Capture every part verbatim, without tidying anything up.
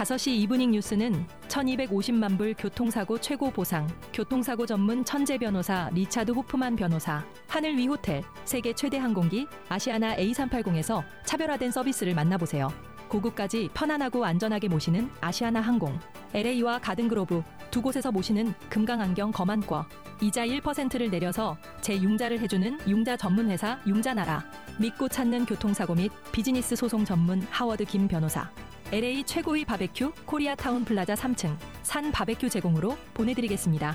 다섯 시 이브닝 뉴스는 천이백오십만 불 교통사고 최고 보상, 교통사고 전문 천재 변호사 리차드 호프만 변호사, 하늘 위 호텔, 세계 최대 항공기 아시아나 에이 삼백팔십에서 차별화된 서비스를 만나보세요. 고국까지 편안하고 안전하게 모시는 아시아나 항공, 엘에이와 가든그로브 두 곳에서 모시는 금강안경 거만권, 이자 일 퍼센트를 내려서 재융자를 해주는 융자 전문회사 융자나라, 믿고 찾는 교통사고 및 비즈니스 소송 전문 하워드 김 변호사, 엘에이 최고의 바베큐 코리아타운 플라자 삼 층 산 바베큐 제공으로 보내드리겠습니다.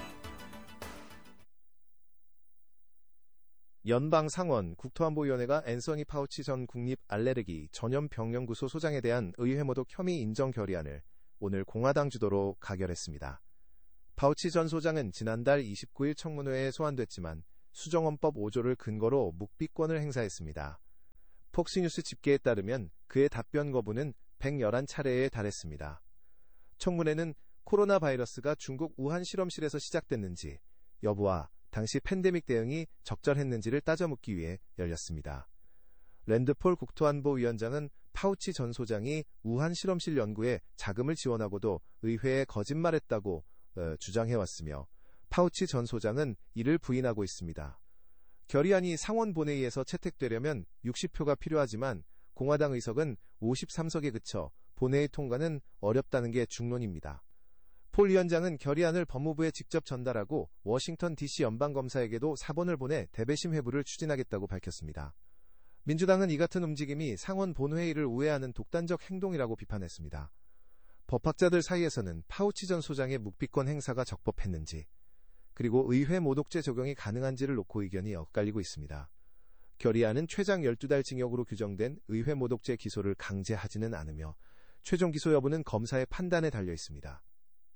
연방 상원 국토안보위원회가 앤서니 파우치 전 국립 알레르기 전염병연구소 소장에 대한 의회 모독 혐의 인정 결의안을 오늘 공화당 주도로 가결했습니다. 파우치 전 소장은 지난달 이십구일 청문회에 소환됐지만 수정헌법 오조를 근거로 묵비권을 행사했습니다. 폭스뉴스 집계에 따르면 그의 답변 거부는 백십일 차례에 달했습니다. 청문회는 코로나 바이러스가 중국 우한 실험실에서 시작됐는지 여부와 당시 팬데믹 대응이 적절했는지를 따져 묻기 위해 열렸습니다. 랜드폴 국토안보위원장은 파우치 전 소장이 우한 실험실 연구에 자금을 지원하고도 의회에 거짓말했다고 어, 주장해왔으며 파우치 전 소장은 이를 부인하고 있습니다. 결의안이 상원 본회의에서 채택되려면 육십 표가 필요하지만 공화당 의석은 오십삼 석에 그쳐 본회의 통과는 어렵다는 게 중론입니다. 폴 위원장은 결의안을 법무부에 직접 전달하고 워싱턴 디씨 연방검사에게도 사본을 보내 대배심 회부를 추진하겠다고 밝혔습니다. 민주당은 이 같은 움직임이 상원 본회의를 우회하는 독단적 행동이라고 비판했습니다. 법학자들 사이에서는 파우치 전 소장의 묵비권 행사가 적법했는지, 그리고 의회 모독죄 적용이 가능한지를 놓고 의견이 엇갈리고 있습니다. 결의안은 최장 열두 달 징역으로 규정된 의회 모독죄 기소를 강제하지는 않으며 최종 기소 여부는 검사의 판단에 달려 있습니다.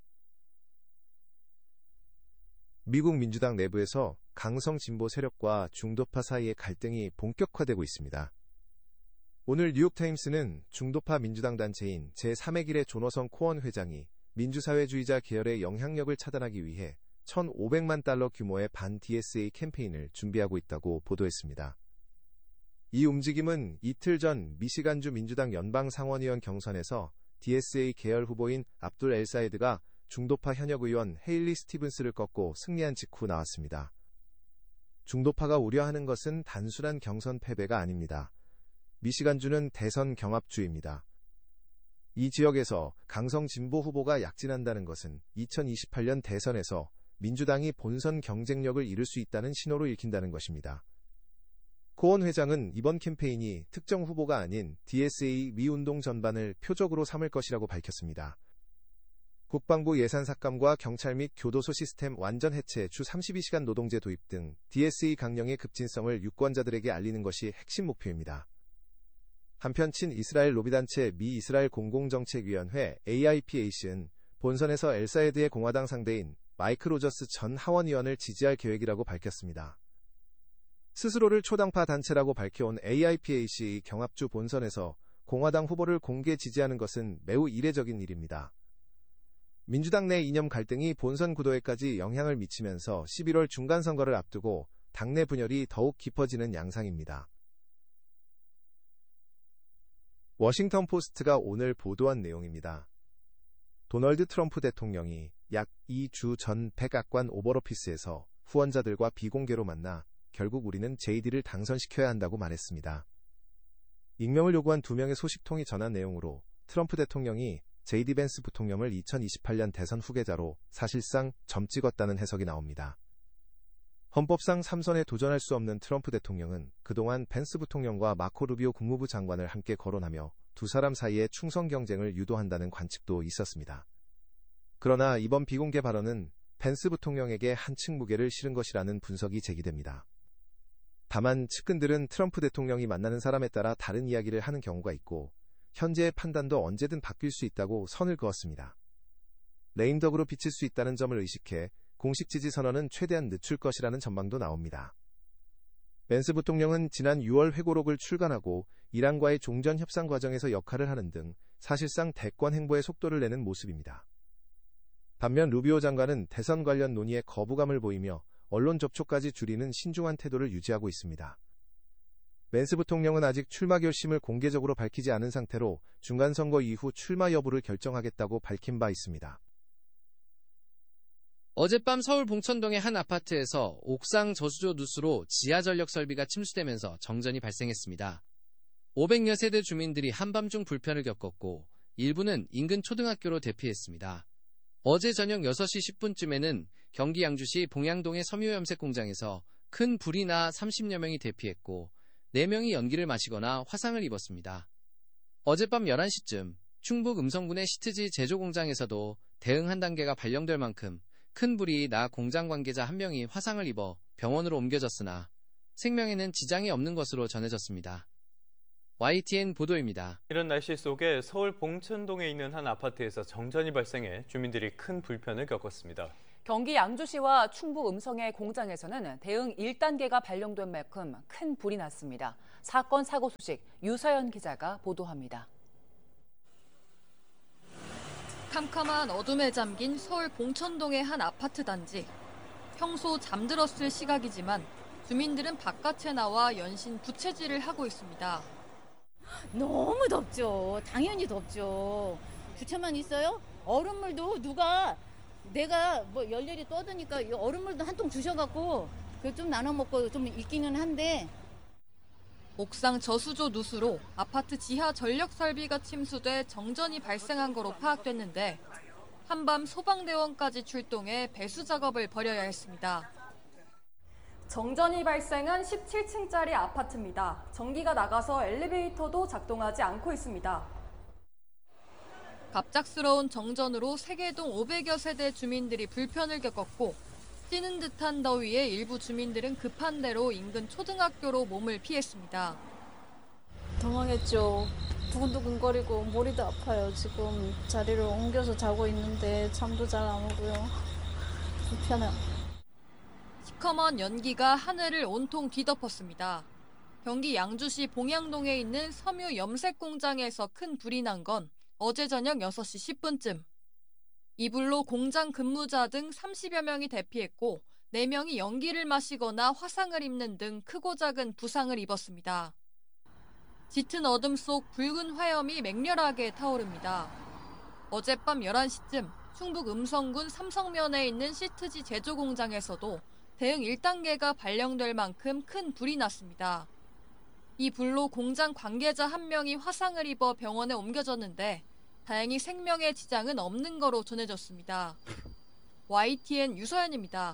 미국 민주당 내부에서 강성 진보 세력과 중도파 사이의 갈등이 본격화되고 있습니다. 오늘 뉴욕타임스는 중도파 민주당 단체인 제삼의 길의 조너선 코언 회장이 민주사회주의자 계열의 영향력을 차단하기 위해 천오백만 달러 규모의 반 디에스에이 캠페인을 준비하고 있다고 보도했습니다. 이 움직임은 이틀 전 미시간주 민주당 연방상원의원 경선에서 디에스에이 계열 후보인 압둘 엘사이드가 중도파 현역 의원 헤일리 스티븐스를 꺾고 승리한 직후 나왔습니다. 중도파가 우려하는 것은 단순한 경선 패배가 아닙니다. 미시간주는 대선 경합주입니다. 이 지역에서 강성 진보 후보가 약진한다는 것은 이천이십팔 년 대선에서 민주당이 본선 경쟁력을 잃을 수 있다는 신호로 읽힌다는 것입니다. 코언 회장은 이번 캠페인이 특정 후보가 아닌 디에스에이 미운동 전반을 표적으로 삼을 것이라고 밝혔습니다. 국방부 예산 삭감과 경찰 및 교도소 시스템 완전 해체, 주 삼십이 시간 노동제 도입 등 디에스에이 강령의 급진성을 유권자들에게 알리는 것이 핵심 목표입니다. 한편 친이스라엘 로비단체 미 이스라엘 공공정책위원회 에이아이피에이씨는 본선에서 엘사이드의 공화당 상대인 마이크 로저스 전 하원 의원을 지지할 계획이라고 밝혔습니다. 스스로를 초당파 단체라고 밝혀온 에이아이피에이씨 경합주 본선에서 공화당 후보를 공개 지지하는 것은 매우 이례적인 일입니다. 민주당 내 이념 갈등이 본선 구도에까지 영향을 미치면서 십일월 중간선거를 앞두고 당내 분열이 더욱 깊어지는 양상입니다. 워싱턴 포스트가 오늘 보도한 내용입니다. 도널드 트럼프 대통령이 약 이 주 전 백악관 오벌오피스에서 후원자들과 비공개로 만나 결국 우리는 제이디를 당선시켜야 한다고 말했습니다. 익명을 요구한 두 명의 소식통이 전한 내용으로 트럼프 대통령이 제이디 벤스 부통령을 이천이십팔 년 대선 후계자로 사실상 점 찍었다는 해석이 나옵니다. 헌법상 삼 선에 도전할 수 없는 트럼프 대통령은 그동안 벤스 부통령과 마코 루비오 국무부 장관을 함께 거론하며 두 사람 사이의 충성 경쟁을 유도한다는 관측도 있었습니다. 그러나 이번 비공개 발언은 벤스 부통령에게 한층 무게를 실은 것이라는 분석이 제기됩니다. 다만 측근들은 트럼프 대통령이 만나는 사람에 따라 다른 이야기를 하는 경우가 있고 현재의 판단도 언제든 바뀔 수 있다고 선을 그었습니다. 레임덕으로 비칠 수 있다는 점을 의식해 공식 지지 선언은 최대한 늦출 것이라는 전망도 나옵니다. 벤스 부통령은 지난 유월 회고록을 출간하고 이란과의 종전 협상 과정에서 역할을 하는 등 사실상 대권 행보에 속도를 내는 모습입니다. 반면 루비오 장관은 대선 관련 논의에 거부감을 보이며 언론 접촉까지 줄이는 신중한 태도를 유지하고 있습니다. 벤스 부통령은 아직 출마 결심을 공개적으로 밝히지 않은 상태로 중간선거 이후 출마 여부를 결정하겠다고 밝힌 바 있습니다. 어젯밤 서울 봉천동의 한 아파트에서 옥상 저수조 누수로 지하 전력 설비가 침수되면서 정전이 발생했습니다. 오백여 세대 주민들이 한밤중 불편을 겪었고 일부는 인근 초등학교로 대피했습니다. 어제 저녁 여섯 시 십 분쯤에는 경기 양주시 봉양동의 섬유염색 공장에서 큰 불이 나 삼십여 명이 대피했고 네 명이 연기를 마시거나 화상을 입었습니다. 어젯밤 열한 시쯤 충북 음성군의 시트지 제조 공장에서도 대응 한 단계가 발령될 만큼 큰 불이 나 공장 관계자 한 명이 화상을 입어 병원으로 옮겨졌으나 생명에는 지장이 없는 것으로 전해졌습니다. 와이티엔 보도입니다. 이런 날씨 속에 서울 봉천동에 있는 한 아파트에서 정전이 발생해 주민들이 큰 불편을 겪었습니다. 경기 양주시와 충북 음성의 공장에서는 대응 일 단계가 발령된 만큼 큰 불이 났습니다. 사건 사고 소식 유서연 기자가 보도합니다. 캄캄한 어둠에 잠긴 서울 봉천동의 한 아파트 단지. 평소 잠들었을 시각이지만 주민들은 바깥에 나와 연신 부채질을 하고 있습니다. 너무 덥죠. 당연히 덥죠. 부채만 있어요? 얼음물도 누가 내가 뭐 열렬히 떠드니까 얼음물도 한 통 주셔갖고 그 좀 나눠 먹고 좀 있기는 한데. 옥상 저수조 누수로 아파트 지하 전력 설비가 침수돼 정전이 발생한 거로 파악됐는데 한밤 소방대원까지 출동해 배수 작업을 벌여야 했습니다. 정전이 발생한 십칠 층짜리 아파트입니다. 전기가 나가서 엘리베이터도 작동하지 않고 있습니다. 갑작스러운 정전으로 세계동 오백여 세대 주민들이 불편을 겪었고 찌는 듯한 더위에 일부 주민들은 급한 대로 인근 초등학교로 몸을 피했습니다. 당황했죠. 두근두근거리고 머리도 아파요. 지금 자리를 옮겨서 자고 있는데 잠도 잘 안 오고요. 불편해요. 시커먼 연기가 하늘을 온통 뒤덮었습니다. 경기 양주시 봉양동에 있는 섬유 염색 공장에서 큰 불이 난 건 어제 저녁 여섯 시 십 분쯤. 이 불로 공장 근무자 등 삼십여 명이 대피했고 네 명이 연기를 마시거나 화상을 입는 등 크고 작은 부상을 입었습니다. 짙은 어둠 속 붉은 화염이 맹렬하게 타오릅니다. 어젯밤 열한 시쯤 충북 음성군 삼성면에 있는 시트지 제조 공장에서도 대응 일 단계가 발령될 만큼 큰 불이 났습니다. 이 불로 공장 관계자 한 명이 화상을 입어 병원에 옮겨졌는데 다행히 생명에 지장은 없는 거로 전해졌습니다. 와이티엔 유서연입니다.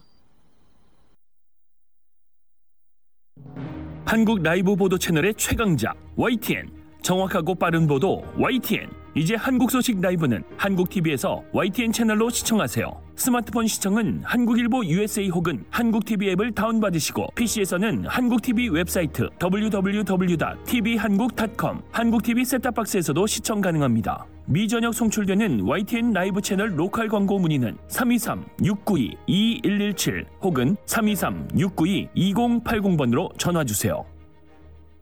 한국 라이브 보도 채널의 최강자 와이티엔. 정확하고 빠른 보도 와이티엔. 이제 한국 소식 라이브는 한국티비에서 와이티엔 채널로 시청하세요. 스마트폰 시청은 한국일보 유에스에이 혹은 한국티비 앱을 다운받으시고 피시에서는 한국티비 웹사이트 더블유 더블유 더블유 닷 티비 한국 닷 컴, 한국티비 셋탑박스에서도 시청 가능합니다. 미전역 송출되는 와이티엔 라이브 채널 로컬 광고 문의는 삼이삼 육구이 이일일칠 혹은 삼이삼 육구이 이공팔공 번으로 전화주세요.